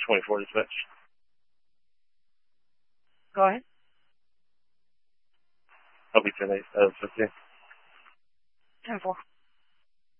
24 dispatch. Go ahead. I'll be 10-8, 15. 10-4.